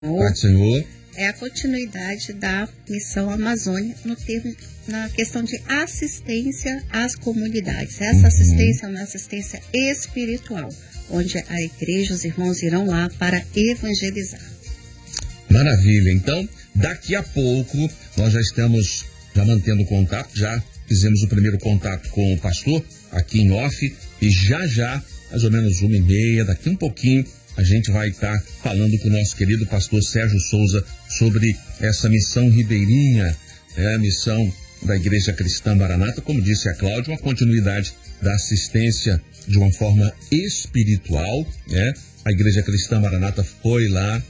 Pai do Senhor. É a continuidade da Missão Amazônia na questão de assistência às comunidades. Essa assistência é uma assistência espiritual, onde a igreja, os irmãos irão lá para evangelizar. Maravilha. Então, daqui a pouco, nós já estamos mantendo contato, já fizemos o primeiro contato com o pastor aqui em off, e já, mais ou menos 1h30, daqui um pouquinho, a gente vai estar falando com o nosso querido pastor Sérgio Souza sobre essa missão ribeirinha, a missão da Igreja Cristã Maranata, como disse a Cláudia, uma continuidade da assistência de uma forma espiritual, né? A Igreja Cristã Maranata foi lá,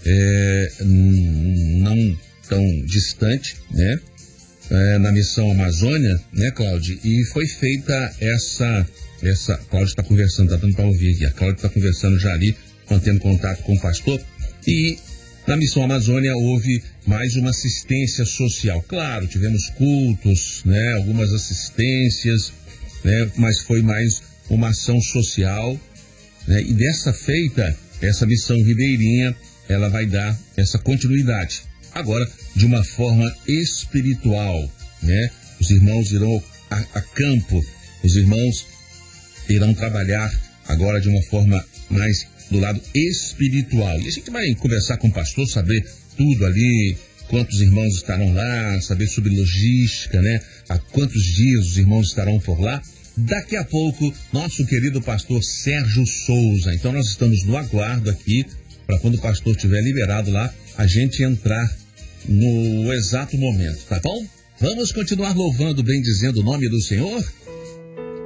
não tão distante, né? Na missão Amazônia, né, Cláudia? E foi feita essa Cláudia está conversando, está dando para ouvir aqui. A Cláudia está conversando já ali, mantendo contato com o pastor. E na missão Amazônia houve mais uma assistência social. Claro, tivemos cultos, né, algumas assistências, né, mas foi mais uma ação social, né, e dessa feita, essa missão ribeirinha, ela vai dar essa continuidade. Agora, de uma forma espiritual, né? Os irmãos irão a campo, os irmãos irão trabalhar agora de uma forma mais do lado espiritual. E a gente vai conversar com o pastor, saber tudo ali, quantos irmãos estarão lá, saber sobre logística, né? Há quantos dias os irmãos estarão por lá. Daqui a pouco, nosso querido pastor Sérgio Souza. Então nós estamos no aguardo aqui, para quando o pastor estiver liberado lá, a gente entrar no exato momento, tá bom? Vamos continuar louvando, bendizendo o nome do Senhor?